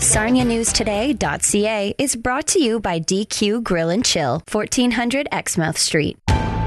SarniaNewsToday.ca is brought to you by DQ Grill and Chill, 1400 Exmouth Street.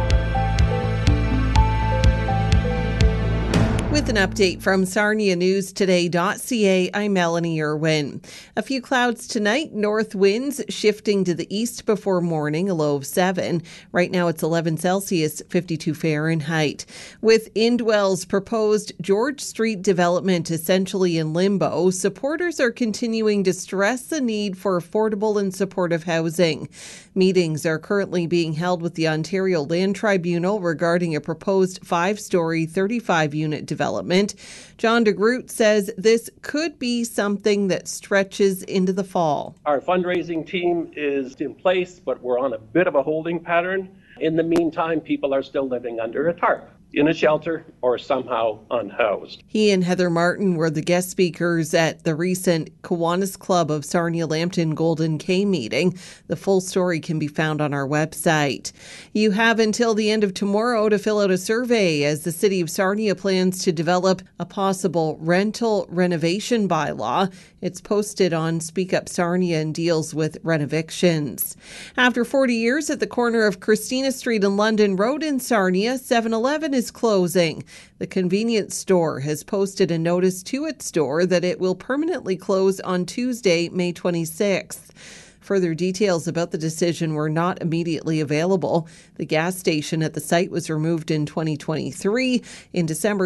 With an update from SarniaNewsToday.ca, I'm Melanie Irwin. A few clouds tonight, north winds shifting to the east before morning, a low of 7. Right now it's 11 Celsius, 52 Fahrenheit. With Indwell's proposed George Street development essentially in limbo, supporters are continuing to stress the need for affordable and supportive housing. Meetings are currently being held with the Ontario Land Tribunal regarding a proposed 5-story, 35-unit development. John DeGroot says this could be something that stretches into the fall. Our fundraising team is in place, but we're on a bit of a holding pattern. In the meantime, people are still living under a tarp, in a shelter, or somehow unhoused. He and Heather Martin were the guest speakers at the recent Kiwanis Club of Sarnia Lambton Golden K meeting. The full story can be found on our website. You have until the end of tomorrow to fill out a survey as the City of Sarnia plans to develop a possible rental renovation bylaw. It's posted on Speak Up Sarnia and deals with renovictions. After 40 years at the corner of Christina Street and London Road in Sarnia, 7-Eleven is closing. The convenience store has posted a notice to its store that it will permanently close on Tuesday, May 26th. Further details about the decision were not immediately available. The gas station at the site was removed in 2023. In December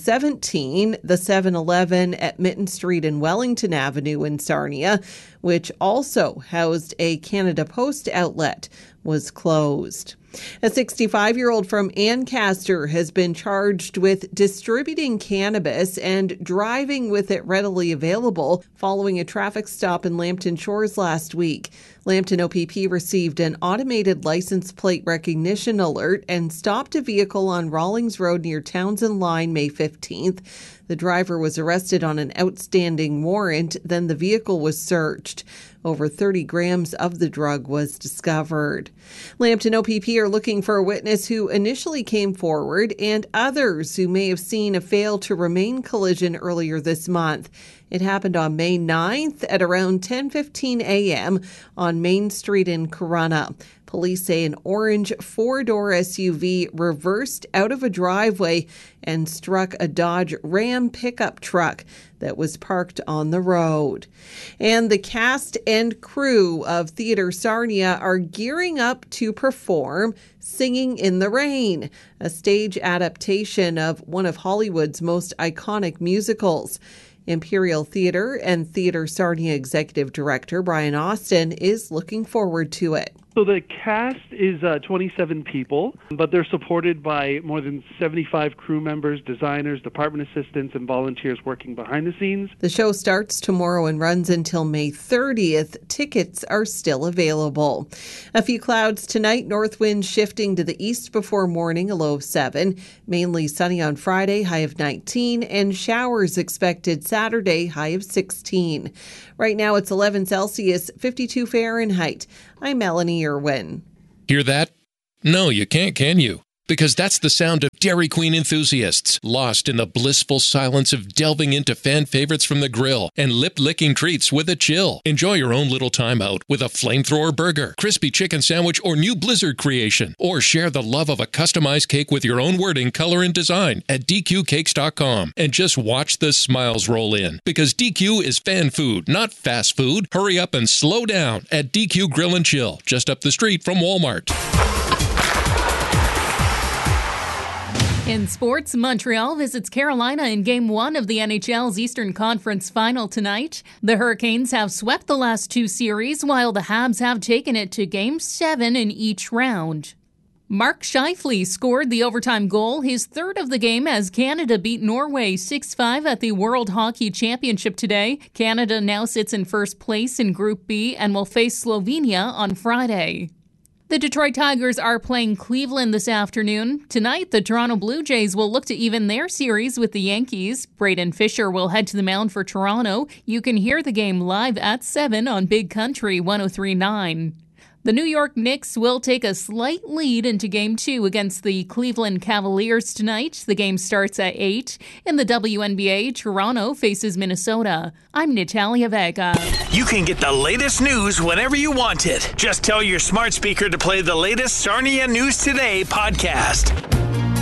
2017, the 7-Eleven at Mitten Street and Wellington Avenue in Sarnia, which also housed a Canada Post outlet, was closed. A 65-year-old from Ancaster has been charged with distributing cannabis and driving with it readily available following a traffic stop in Lambton Shores last week. Lambton OPP received an automated license plate recognition alert and stopped a vehicle on Rawlings Road near Townsend Line May 15th. The driver was arrested on an outstanding warrant, then the vehicle was searched. Over 30 grams of the drug was discovered. Lambton OPP are looking for a witness who initially came forward and others who may have seen a fail to remain collision earlier this month. It happened on May 9th at around 10:15 a.m. on Main Street in Corunna. Police say an orange 4-door SUV reversed out of a driveway and struck a Dodge Ram pickup truck that was parked on the road. And the cast and crew of Theatre Sarnia are gearing up to perform Singing in the Rain, a stage adaptation of one of Hollywood's most iconic musicals. Imperial Theatre and Theatre Sarnia Executive Director Brian Austin is looking forward to it. So the cast is 27 people, but they're supported by more than 75 crew members, designers, department assistants, and volunteers working behind the scenes. The show starts tomorrow and runs until May 30th. Tickets are still available. A few clouds tonight, north winds shifting to the east before morning, a low of 7. Mainly sunny on Friday, high of 19, and showers expected Saturday, high of 16. Right now it's 11 Celsius, 52 Fahrenheit. I'm Melanie Irwin. Hear that? No, you can't, can you? Because that's the sound of Dairy Queen enthusiasts, lost in the blissful silence of delving into fan favorites from the grill and lip-licking treats with a chill. Enjoy your own little timeout with a flamethrower burger, crispy chicken sandwich, or new Blizzard creation. Or share the love of a customized cake with your own wording, color, and design at DQCakes.com. And just watch the smiles roll in. Because DQ is fan food, not fast food. Hurry up and slow down at DQ Grill and Chill, just up the street from Walmart. In sports, Montreal visits Carolina in Game 1 of the NHL's Eastern Conference Final tonight. The Hurricanes have swept the last 2 series, while the Habs have taken it to Game 7 in each round. Mark Scheifele scored the overtime goal, his third of the game, as Canada beat Norway 6-5 at the World Hockey Championship today. Canada now sits in first place in Group B and will face Slovenia on Friday. The Detroit Tigers are playing Cleveland this afternoon. Tonight, the Toronto Blue Jays will look to even their series with the Yankees. Braden Fisher will head to the mound for Toronto. You can hear the game live at 7 on Big Country 103.9. The New York Knicks will take a slight lead into Game 2 against the Cleveland Cavaliers tonight. The game starts at 8. In the WNBA, Toronto faces Minnesota. I'm Natalia Vega. You can get the latest news whenever you want it. Just tell your smart speaker to play the latest Sarnia News Today podcast.